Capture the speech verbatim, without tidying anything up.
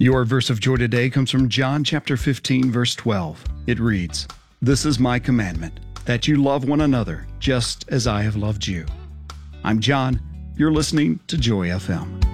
Your verse of joy today comes from John chapter fifteen, verse twelve. It reads, "This is my commandment, that you love one another just as I have loved you." I'm John. You're listening to Joy F M.